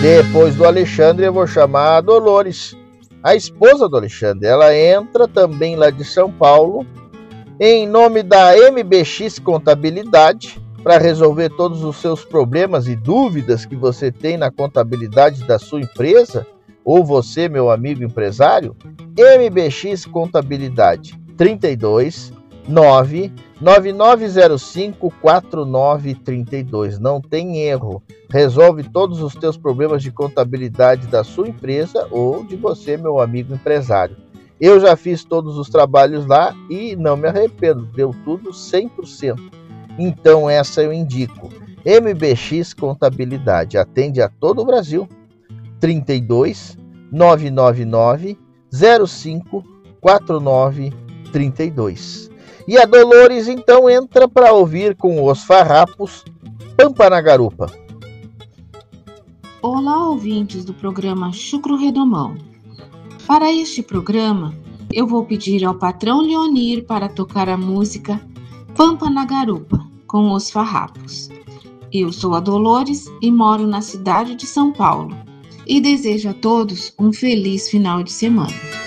Depois do Alexandre, eu vou chamar a Dolores, a esposa do Alexandre. Ela entra também lá de São Paulo, em nome da MBX Contabilidade, para resolver todos os seus problemas e dúvidas que você tem na contabilidade da sua empresa, ou você, meu amigo empresário. MBX Contabilidade 32 99905 4932. Não tem erro. Resolve todos os teus problemas de contabilidade da sua empresa ou de você, meu amigo empresário. Eu já fiz todos os trabalhos lá e não me arrependo. Deu tudo 100%. Então essa eu indico. MBX Contabilidade. Atende a todo o Brasil. 32 999 05 4932. E a Dolores, então, entra para ouvir com os farrapos Pampa na Garupa. Olá, ouvintes do programa Chucro Redomão. Para este programa, eu vou pedir ao patrão Leonir para tocar a música Pampa na Garupa, com os farrapos. Eu sou a Dolores e moro na cidade de São Paulo. E desejo a todos um feliz final de semana.